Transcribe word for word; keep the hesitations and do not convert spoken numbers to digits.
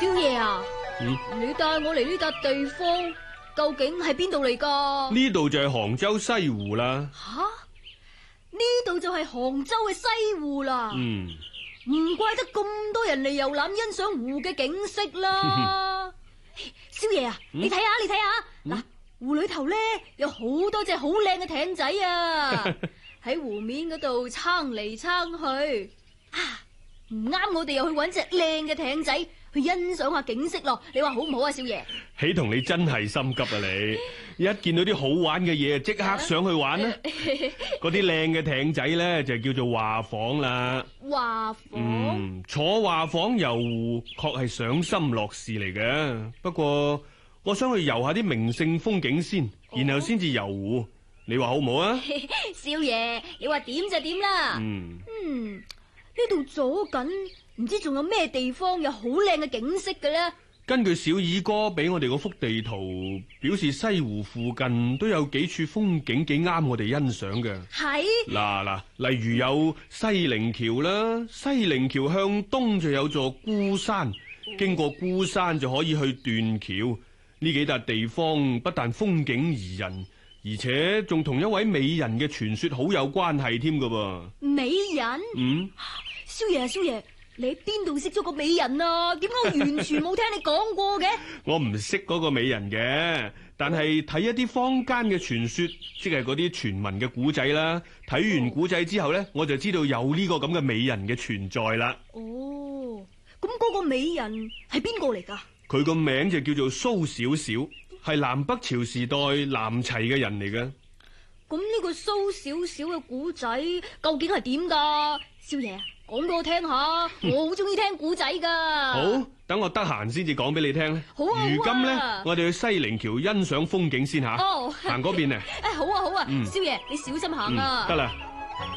少爺啊， 嗯， 你帶我嚟呢笪地方，究竟係邊度嚟噶？ 呢度就係杭州西湖啦。 吓，呢度就係杭州嘅西湖啦。 嗯， 唔怪得咁多人嚟遊覽欣賞湖嘅景色啦。少爺啊， 嗯你睇下，你睇下，嗱、嗯，湖裏頭咧有好多隻好靚嘅艇仔啊，喺湖面嗰度撐嚟撐去。啊，唔啱，我哋又去搵隻靚嘅艇仔去欣賞下景色咯。你話好唔好啊，少爺？ 喜同你真係心急啊！你一見到啲好玩嘅嘢，即刻上去玩啦。嗰啲靚嘅艇仔咧就叫做畫舫啦。 畫舫， 嗯，坐畫舫遊湖確係賞心樂事嚟嘅。不過我想去遊下啲名勝風景先，然後先至遊湖。你話好唔好啊？ 少爺，你話點就點啦。 嗯嗯，呢度左近唔知仲有咩地方有好靚嘅景色嘅咧？ 根據小二哥俾我哋嗰幅地圖，表示西湖附近都有幾處風景幾啱我哋欣賞嘅。 係嗱嗱，例如有西泠橋啦，西泠橋向東就有座孤山，經過孤山就可以去斷橋。呢幾笪地方不但風景宜人，而且仲同一位美人嘅傳說好有關係添㗎噃。 美人？ 嗯， 少爺啊，少爺，你喺邊度識咗個美人啊？點解我完全冇聽你講過嘅？ 我唔識嗰個美人嘅，但係睇一啲坊間嘅傳說，即係嗰啲傳聞嘅古仔啦。睇完古仔之後咧，我就知道有呢個咁嘅美人嘅存在啦。 哦，咁嗰個美人係邊個嚟噶？ 佢個名就叫做蘇小小，係南北朝時代南齊嘅人嚟嘅。 咁呢個蘇小小嘅古仔究竟係點噶？少爺，講俾我聽下，我好中意聽古仔噶。 好，等我得閒先至講俾你聽咧。 好啊， 如今咧， 啊、 我哋去西泠橋欣賞風景先吓。 哦， 行嗰邊啊。 誒，好啊，好啊， 嗯、 少爺你小心行啊。 得啦、嗯。